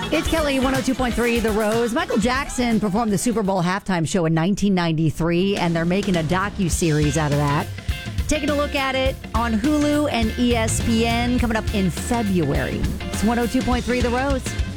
It's Kelly 102.3 The Rose. Michael Jackson performed the Super Bowl halftime show in 1993, and they're making a docuseries out of that. Taking a look at it on Hulu and ESPN coming up in February. It's 102.3 The Rose.